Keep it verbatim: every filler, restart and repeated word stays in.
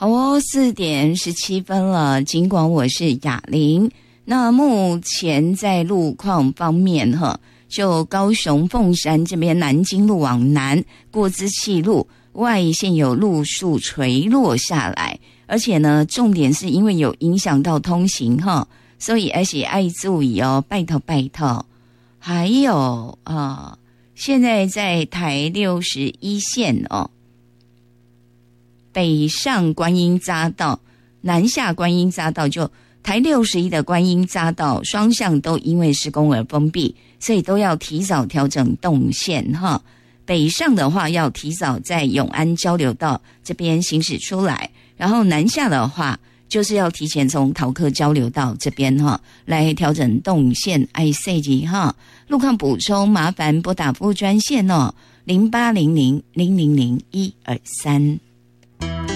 好哦，四点十七分了。尽管我是雅玲，那目前在路况方面哈，就高雄凤山这边南京路往南过支气路外线有路树垂落下来，而且呢，重点是因为有影响到通行哈，所以而且爱注意哦，拜托拜托。还有啊、呃，现在在台六十一线哦。北上观音匝道、南下观音匝道，就台六十一的观音匝道双向都因为施工而封闭，所以都要提早调整动线哈。北上的话要提早在永安交流道这边行驶出来，然后南下的话就是要提前从桃客交流道这边哈来调整动线。爱塞吉哈，路况补充麻烦拨打服务专线哦，零八零零零零零一二三。